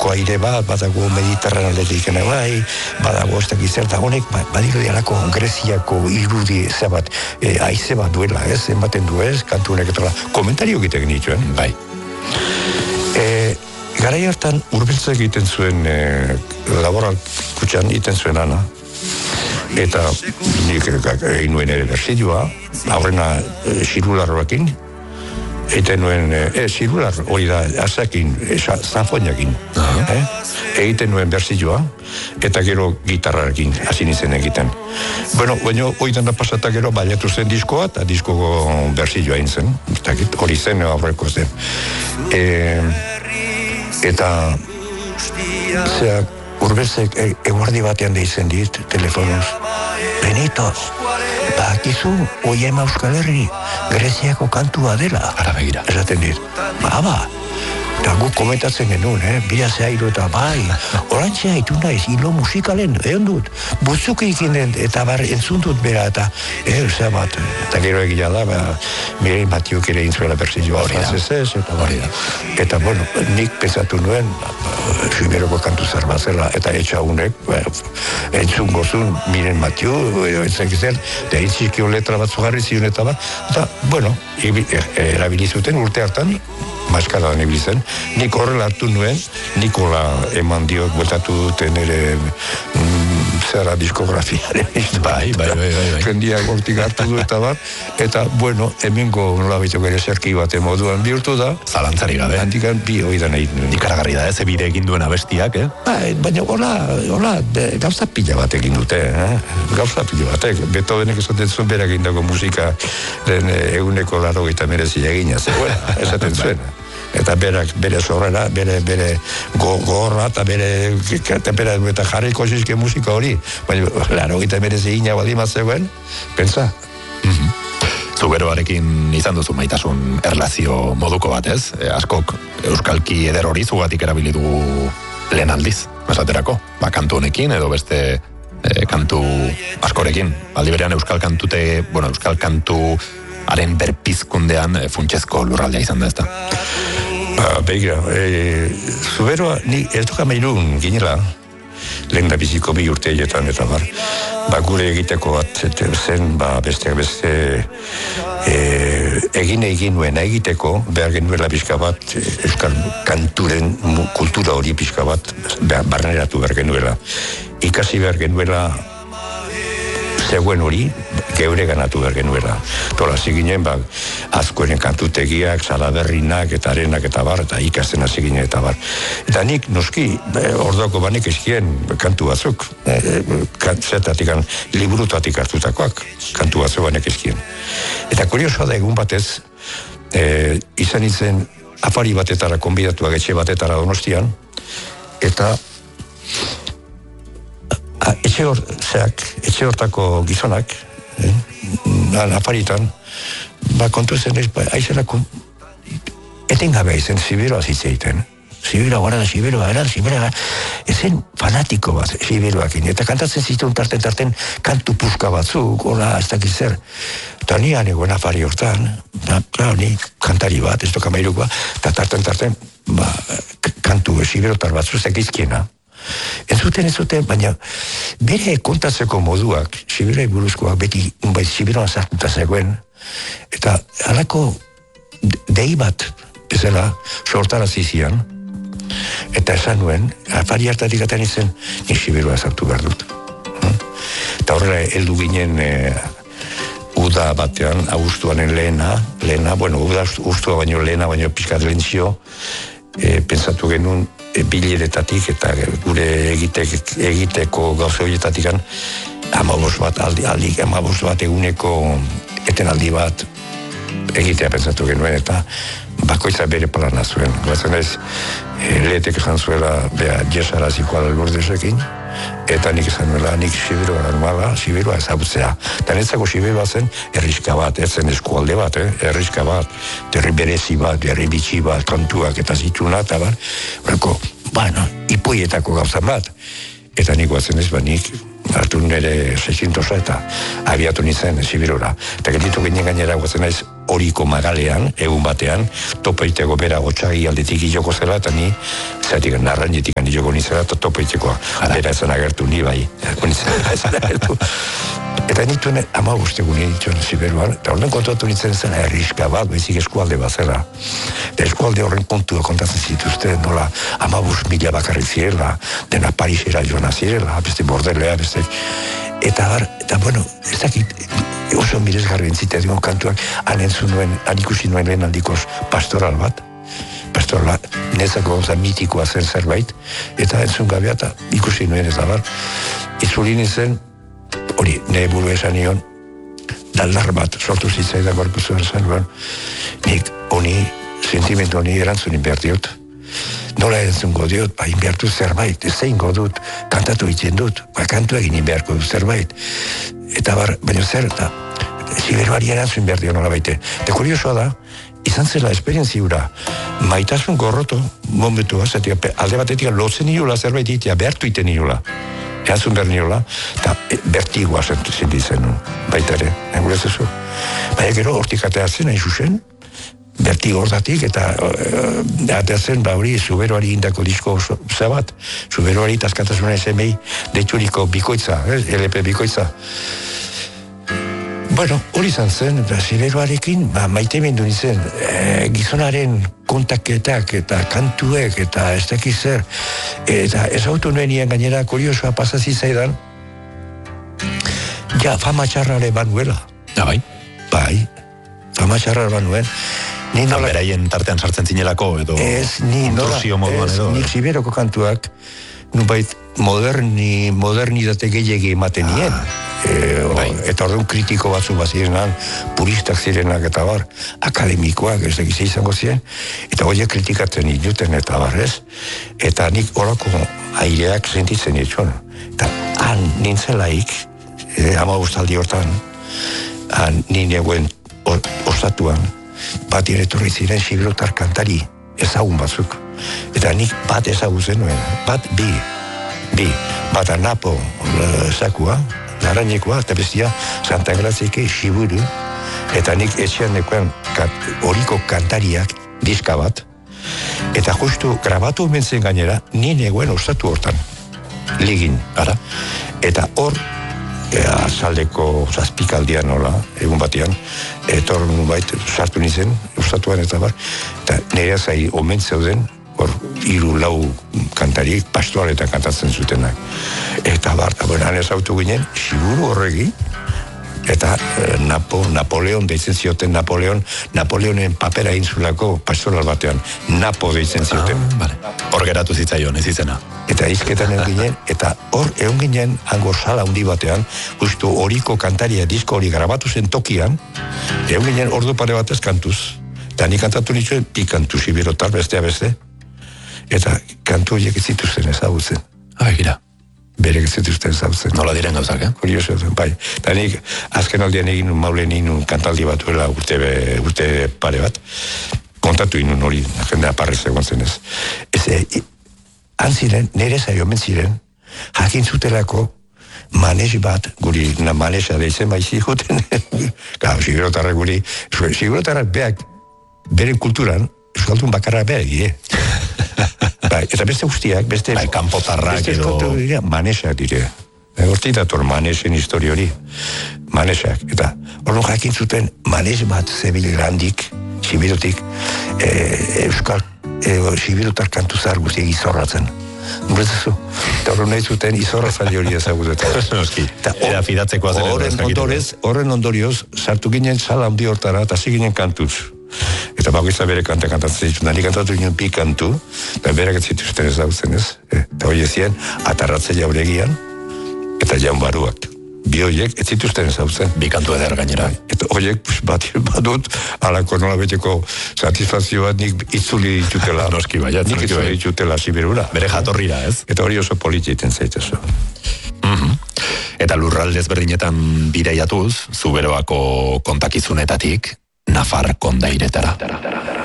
atlantiko aire bat, badago mediterranealetik ene bai, badago ez dakiz zer, da honek, badirudi alako Greziako irudi zebat, haize bat duela, ez, ematen du ez, kantu honek eta komentario egiten nituen, bai. Garai hartan Urbeltza egiten zuen laboral kutxan egiten zuen ana, eta nik egin nuen ere berzioa, aurrena xirularroekin, egiten nuen, xirular hori da, azakin, zanfoniakin, egiten nuen berzioa, eta gero gitarrarekin hasi nintzen egiten. Bueno, baina oidan da pasata gero baliatu zen diskoa, eta diskoko berzioa egin zen, hori zen aurreko zen. Eta Urbeltzek eguardi batean deitzen dit, telefonoz. Benito, bakizu, Oiema Euskal Herri, Greziako kantua dela. Ara begira. Esaten dit, ba, eta guk komentatzen genuen, bila zehairu eta bai, orantxea haitu naiz, hilo musikalen, egon dut, butzuki ikinen, eta bar entzun dut bera, eta zea bat, eta gero egia da, Mirein Matiuk ere intzuela berzioa frantzesez, eta bueno, nik pensatu nuen, Xiberoko kantu zer bat zela, eta etxagunek, entzun gozun Mirein Matiu, etzekizen, eta entzikio letra bat zugarri zion eta bat, eta, bueno, erabilizuten urte hartan, maskaradan ibilizen, nik horrela hartu nuen, Nikola eman diok bueltatu duten ere zara diskografiaren. Bai. Jendiak hortik hartu du eta bat, eta, bueno, hemengo nolabaiteko ere zerki bat moduan bihurtu da. Zalantzari gabe. Handikan bi oidan egin. Ikaragarri da, ez bide egin duen abestiak, Baina hola, gauza pila bat egin dute, Gauza pila batek. Beethovenek esaten zuen berak egindako musika eguneko 89 egina, esaten zuen. Eta berak, bere zorrera, bere gogorra, eta bere eta jarriko zizke musika hori. Baina, 89 egina badima zegoen, pentsa. Zu geroarekin izan duzu maitasun erlazio moduko bat, ez? Askok euskalki eder hori zugatik erabili dugu lehen aldiz, esaterako. Kantu honekin edo beste kantu askorekin. Aldi berean euskal kantuaren berpizkundean funtsezko lurraldea izan da, ez da? Begira, Zuberoa, ni ez duk amairun ginela, lehen da biziko bi urteietan eta bar. Gure egiteko bat zen, besteak beste egin nuena egiteko, behar genuela pixka bat, euskal kanturen kultura hori pixka bat, barneratu behar genuela. Ikasi behar genuela zegoen hori, geure ganatu behar genuela. Tola, ziginen, azkoenen kantutegiak, Salaberrinak, eta Arenak, eta bar, eta ikasten ziginen, eta bar. Eta nik, noski, ordoko banek ezkien kantu batzuk, zetatik, liburutatik hartutakoak, kantu batzuk banek ezkien. Eta kuriosoa da egun batez, izan nintzen afari batetara, konbidatuak etxe batetara Donostian, eta etxe hortako gizonak, afaritan, kontu zen ez, aizerako, etengabe aizen, Siberoa zitzeiten. Siberoa, ezen fanatiko bat, Siberoakin, eta kantatzen zituen tarten kantu puska batzuk, hola, ez dakiz zer. Eta ni anegoen afari hortan, ni kantari bat, ez doka mairukoa, eta tarten, kantu Siberotar batzu zekizkiena. Ez zuten, baina bere kontatzeko moduak, Siberoa buruzkoak beti Siberoan sartuta zegoen, eta halako dei bat, bezala, sortarazi zian, eta esan nuen, afari hartatik aten izen, ni Siberoa sartu behar dut. Eta horrela, heldu ginen uda batean, abuztuanen lehena, abuztua baino lehena, baino pixkat lehentzio, pentsatu genuen, bileretatik eta gure egiteko gauze horietatik 15 bat aldik 15 bat eguneko etenaldi bat egitea pentsatu genuen eta bakoitza bere plana zuen. Gatzen ez, lehetek esan zuela jesarazikoa Lurdesekin, eta nik esan nuela, nik Siberoa normala, Siberoa ezagutzea. Eta netzako Siberoa zen herriska bat, ez zen eskualde bat, herriska bat, herri berezi bat, herri bitxi bat, kantuak eta zituna, eta bar, ipuietako gauzan bat. Eta nik guatzen ez, nik hartu nire 600 eta abiatu nintzen Siberora. Eta gelditu ginen gainera guatzen naiz horiko magalean, egun batean, topeiteko bera gotxagi aldetik joko zela, eta ni, zeratik narrainetik joko nizela, eta topeitekoa, bera ezan agertu ni bai, ezan agertu. Eta nituen 15 egun nituen Siberuan, eta horren kontuatu nintzen zen herriska bat, bezik eskualde bat zela. Eskualde horren kontua kontatzen zituzten, nola 15.000 bakarrik zirela, dena Parisera joan zirela, beste bordelea, beste... Eta bueno, ez dakit, oso miresgarri entzita digon kantuak, han ikusi nuen lehen aldikoz pastoral bat, nezako mitikoa zen zerbait, eta entzun gabea, eta ikusi nuen ez da bar, itzulin zen, hori, nire buru esan nion, daldar bat, sortu zitzaidak gorpuzuen zen, nik honi, sentimentu honi erantzunin behar diot. Nola entzungo diot, inbertu zerbait, zein godut, kantatu itzen dut, kantu egin inberko dut zerbait. Eta baina zer, eta Siberuari erantzun behar dio nola baite. Eta kuriosoa da, izan zela esperientziura, maitasun gorroto, momentua, alde batetik lotzen niola zerbait itea, behartu iten niola. Erantzun behar niola, eta bertigoa zenditzen, baita ere, engurez ezu. Baina gero, hortik ateatzen, hain zuzen, bertigo hortatik, eta ateatzen, hori, Zuberoari indako disko zabat, Zuberoari taskatasuna esemei, deituriko bikoitza, LP bikoitza. Bueno, hori izan zen, Siberoarekin, maitemendu nintzen, gizonaren kontaketak eta kantuek, eta ez dakiz zer, eta ez autu nuenien gainera kuriosoa pasazi zaidan, ja, fama txarrare banuela. Bai? Bai, fama txarrare banuen, beraien tartean sartzen zinelako, edo intrusio moduan edo. Nik Siberoko kantuak, nubait modernitate gehiagi ematen nien. Eta orduan kritiko batzu bazirenan, puristak zirenak eta bar, akademikoak, ez dakiz izango ziren, eta horiek kritikatzen inuten eta bar, ez? Eta nik horako aireak sentitzen dituen. Eta han nintzelaik, 15 hortan, han ninegoen ostatuan, bat etorri ziren siberotar kantari ezagun batzuk. Eta nik bat ezagutzen nuen, bat bi. Bata Napo sakua, Larainekoa, eta bestia Santa Grazieke Siburu, eta nik etxean nekoen horiko kantariak diska bat, eta justu grabatu mentzen gainera, nien egoen ostatu hortan, ligin, ara. Eta hor, azaldeko zazpikaldian nola, egun batean, etor nubait sartu nizen, ostatuan eta bar, eta nire zai omen zeuden, hor, 3-4 kantariek pastoaletan kantatzen zutenak. Eta bar, han ezautu ginen, Siburu horregi, eta Napoleon deitzen zioten Napoleonen papera inzulako pastoral batean, Napo deitzen zioten. Hor geratu zitzaion, ez izena. Eta izketan egon ginen, eta hor egon ginen hango sala handi batean, justu horiko kantaria disko hori grabatu zen tokian, egon ginen ordu pare batez kantuz. Eta ni kantatu nituen, pikantu siberotar bestea beste, eta kantu horiek ez zituzten ezagutzen. Gira. Berek ez zituzten ezagutzen. Nola diren gauzak, Kurioso zen, bai. Eta nik azken aldean egin maulen inun kantaldi batuela urte pare bat, kontatu inun hori, jendea parrez egon zen ez. Han ziren, nire zaiomen ziren, jakin zutelako manes bat, guri manesa deitzen baizi juten, siberotarra guri, siberotarra beak, beren kulturan, euskaldun bakarra beak, eta beste guztiak, beste... kanpotarrak edo... Beste manesak dire. Hortik dator manesen histori hori. Manesak. Eta horren jakin zuten manes bat zebil handik, sibirotik, euskal, sibirotar kantu zahar guztiak izorratzen. Horretzu. Eta horren nahi zuten izorrazali hori ezagutetan. Era fidatzeko azere. Horren ondorioz, sartu ginen sala handi hortara, eta hasi ginen kantuz. Eta bakoitza bere kantatzen ditu. Nari kantatu ginen pi kantu, eta berak ez zituzten ezagutzen ez. Eta hori ezien, atarratze jauregian, eta jaun baruak. Bi horiek ez zituzten ezagutzen. Bi kantu eder gainera. Eta horiek badut, alako nola beteko satisfazioa nik itzuli ditutela. Noski baiat. Nik itzuli ditutela Siberura. Bere jatorrira, ez? Eta hori oso politietan zaitezu. Eta lurralde ezberdinetan bidaiatuz, Zuberoako kontakizunetatik, Nafar kondairetara.